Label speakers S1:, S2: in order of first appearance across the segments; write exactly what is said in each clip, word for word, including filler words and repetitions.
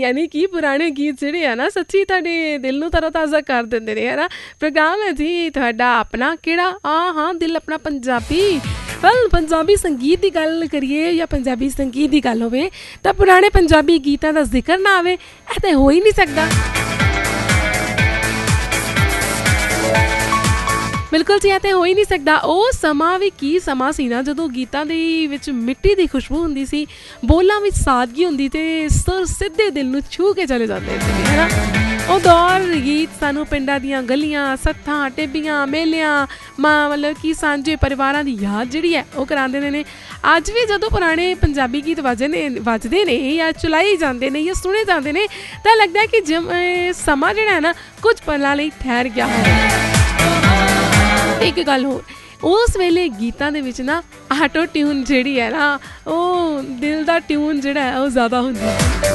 S1: यानी कि पुराने गीत जिहड़े है ना सच्ची तुहाडे दिल नूं तरोताज़ा कर दिंदे ने है ना। प्रोग्राम है जी तुहाडा अपना किहड़ा हाँ हाँ दिल अपना पंजाबी। वल पंजाबी संगीत की गल करिए या पंजाबी संगीत की गल होवे तां पुराने पंजाबी गीतां दा जिक्र ना आवे इह तां हो ही नहीं सकदा। बिल्कुल जी, तो हो ही नहीं सकता। वो समा भी की समा सी ना जदों गीतां दे विच मिट्टी की खुशबू हुंदी सी, बोलां विच सादगी हुंदी ते सुर सीधे दिल नूं छू के चले जाते थे है ना। वो दौर गीत सानू पिंडां दियां गलियां सत्थां टिब्बियां मेलियां मां मतलब कि सांझे परिवारां दी याद जिहड़ी है वो करांदे ने। अज भी जदों पुराने पंजाबी गीत वजने वजदे ने या चलाए जाते हैं या सुने जाते हैं तां लगदा है कि जम समा जिहड़ा है ना कुछ पलां लई ठहर गया हो। एक गल हो उस वेले गीतां दे विच ना आटो ट्यून जिहड़ी है ना वो दिल दा ट्यून जिहड़ा है वो ज़्यादा हुंदी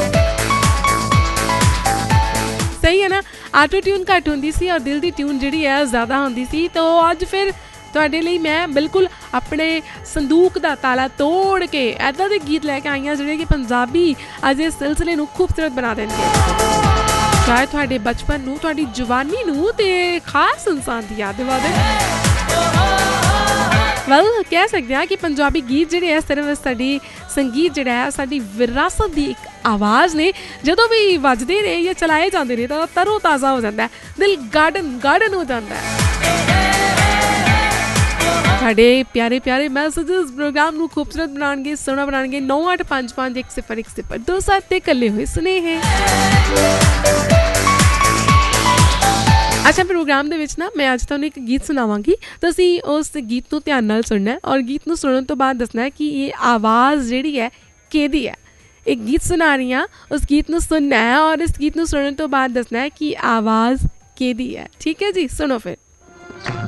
S1: सही है ना। आटो ट्यून घट हुंदी सी और दिल दी ट्यून जिहड़ी है ज़्यादा हुंदी सी। तो अज फिर तुहाडे लई मैं बिल्कुल अपने संदूक दा ताला तोड़ के ऐदां दे गीत लैके आई हां जिहड़े कि पंजाबी अज इस सिलसिले नूं खूबसूरत बना देणगे। शायद तुहाडे बचपन नूं तुहाडी जवानी नूं ते खास इंसान दी याद दिवा दे। वल कह सकते हैं कि पंजाबी गीत जिहड़े है सिर्फ साडी संगीत जिहड़ा है साडी विरासत दी एक आवाज़ ने जदों भी वजदे ने या चलाए जाते ने तां तरो ताज़ा हो जाता है, दिल गार्डन गार्डन हो जाता है। साढ़े प्यारे प्यारे मैसेजेस प्रोग्राम नूं खूबसूरत बनाएंगे सोहना बनाएंगे। नौ अठ पाँच पाँच एक सिफर एक सिफर दो सात ते कल्ले हुए सुने हैं। अच्छा प्रोग्राम दे विच ना मैं अज तुहानूं एक गीत सुनावांगी, तुसीं उस गीत नूं ध्यान नाल सुनना है और गीत नूं सुनन तो बाद दसना है कि ये आवाज़ जिहड़ी है किहदी है। एक गीत सुना रही हाँ, उस गीत नूं सुनना है और इस गीत नूं सुनन तो बाद दसना है कि आवाज़ किहदी है। ठीक है जी, सुनो फिर।